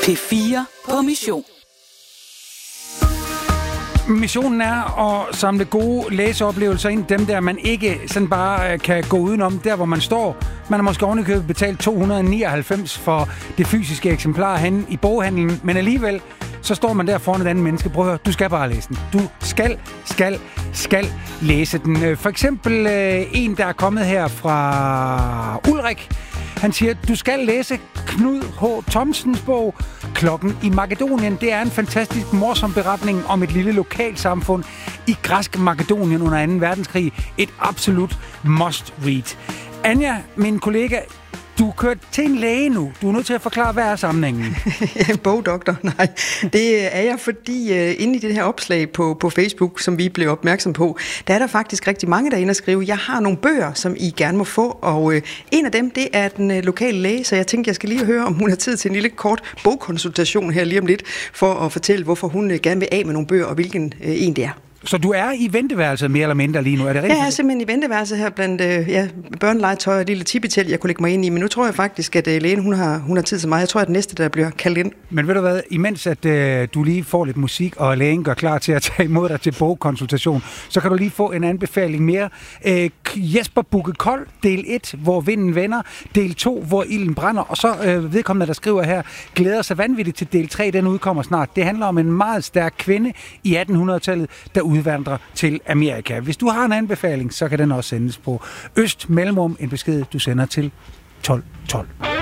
P4 på mission. Missionen er at samle gode læseoplevelser ind, dem der man ikke sådan bare kan gå udenom, der hvor man står. Man har måske ovenikøbet betalt 299 for det fysiske eksemplar henne i boghandlen, men alligevel så står man der foran et andet menneske. Prøv at høre, du skal bare læse den. Du skal læse den. For eksempel en, der er kommet her fra Ulrik. Han siger, du skal læse Knud H. Thomsens bog, Klokken i Makedonien. Det er en fantastisk morsom beretning om et lille lokalsamfund i græsk Makedonien under 2. verdenskrig. Et absolut must read. Anja, min kollega, du er kørt til en læge nu. Du er nødt til at forklare, hvad er sammenhængen? Bogdoktor, nej. Det er jeg, fordi inde i det her opslag på Facebook, som vi blev opmærksom på, der er der faktisk rigtig mange, der er inde og skrive, jeg har nogle bøger, som I gerne må få, og en af dem, det er den lokale læge, så jeg tænkte, jeg skal lige høre, om hun har tid til en lille kort bogkonsultation her lige om lidt, for at fortælle, hvorfor hun gerne vil af med nogle bøger, og hvilken en det er. Så du er i venteværelset mere eller mindre lige nu, er det rigtigt? Jeg er simpelthen i venteværelset her blandt børnelegetøj og et lille tipitel, jeg kunne lægge mig ind i. Men nu tror jeg faktisk, at lægen hun har tid til mig. Jeg tror, at det næste, der bliver kaldt ind. Men ved du hvad, imens at du lige får lidt musik, og lægen gør klar til at tage imod dig til bogkonsultation, så kan du lige få en anbefaling mere. Jesper Bugge Kold, del 1, hvor vinden vender. Del 2, hvor ilden brænder. Og så vedkommende, der skriver her, glæder sig vanvittigt til del 3, den udkommer snart. Det handler om en meget stærk kvinde i 1800-tallet, der udvandrer til Amerika. Hvis du har en anbefaling, så kan den også sendes på Øst Mellemrum, en besked, du sender til 1212.